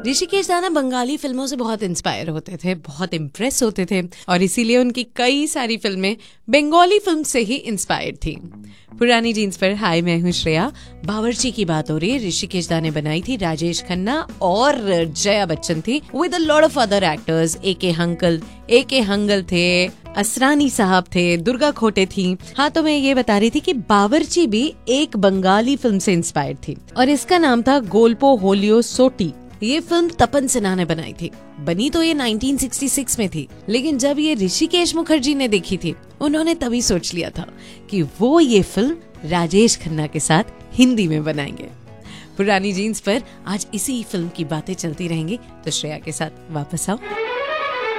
ऋषिकेश दाना बंगाली फिल्मों से बहुत इंस्पायर होते थे, बहुत इम्प्रेस होते थे और इसीलिए उनकी कई सारी फिल्में बंगाली फिल्म से ही इंस्पायर्ड थी। पुरानी जीन्स पर हाय, मैं हूँ श्रेया। बावर्ची की बात हो रही है। ऋषिकेश दा ने बनाई थी, राजेश खन्ना और जया बच्चन थी with a lot of other actors. ए के हंगल थे, असरानी साहब थे, दुर्गा खोटे थी। हाँ, तो मैं ये बता रही थी कि बावर्ची भी एक बंगाली फिल्म से इंस्पायर्ड थी और इसका नाम था गोल्पो होलियो सोटी। ये फिल्म तपन सिन्हा ने बनाई थी। बनी तो ये 1966 में थी, लेकिन जब ये ऋषिकेश मुखर्जी ने देखी थी, उन्होंने तभी सोच लिया था कि वो ये फिल्म राजेश खन्ना के साथ हिंदी में बनाएंगे। पुरानी जीन्स पर आज इसी फिल्म की बातें चलती रहेंगी, तो श्रेया के साथ वापस आओ।